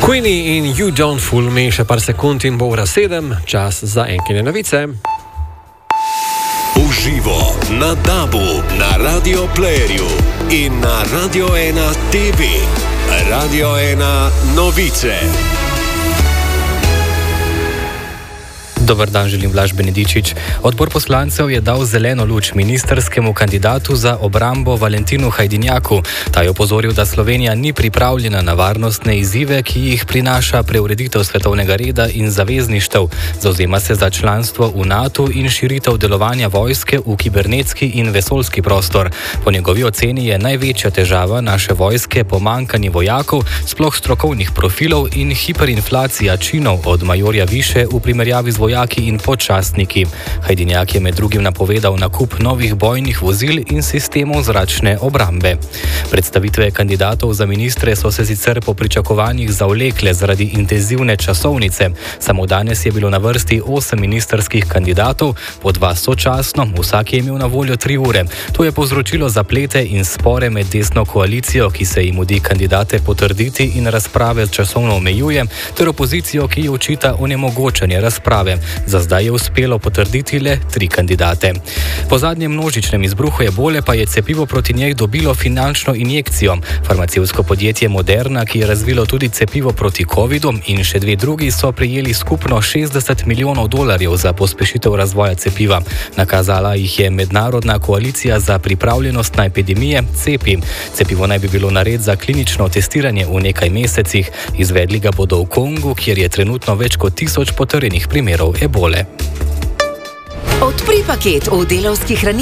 Queenie in You Don't Fool Me, še par sekund in bo ura 7, čas za enkine novice. Uživo na DAB-u, na Radio Playerju in na Radio 1 TV. Radio 1 novice. Dobar dan, želim Blaž Benedičič. Odbor poslancev je dal zeleno luč ministerskemu kandidatu za obrambo Valentinu Hajdinjaku. Ta je opozoril, da Slovenija ni pripravljena na varnostne izzive, ki jih prinaša preureditev svetovnega reda in zavezništev. Zavzema se za članstvo v NATO in širitev delovanja vojske v kibernetski in vesoljski prostor. Po njegovi oceni je največja težava naše vojske pomanjkanje vojakov, sploh strokovnih profilov in hiperinflacija činov od majorja više v primerjavi z vojaki in podčastniki. Hajdinjak je med drugim napovedal nakup novih bojnih vozil in sistemov zračne obrambe. Predstavitve kandidatov za ministre so se sicer po pričakovanjih zavlekle zaradi intenzivne časovnice. Samo danes je bilo na vrsti 8 ministerskih kandidatov, po 2 sočasno, vsak je imel na voljo 3 ure. To je povzročilo zaplete in spore med desno koalicijo, ki se jim mudi kandidate potrditi in razprave časovno omejuje, ter opozicijo, ki ji očita onemogočanje razprave. Za zdaj je uspelo potrditi le 3 kandidate. Po zadnjem množičnem izbruhu ebole pa je cepivo proti njej dobilo finančno injekcijo. Farmacevtsko podjetje Moderna, ki je razvilo tudi cepivo proti covidu, in še 2 drugi so prejeli skupno $60 milijonov za pospešitev razvoja cepiva. Nakazala jih je Mednarodna koalicija za pripravljenost na epidemije CEPI. Cepivo naj bi bilo nared za klinično testiranje v nekaj mesecih. Izvedli ga bodo v Kongu, kjer je trenutno več kot 1000 potrjenih primerov ebole. Odpri paket v Delavski hrani.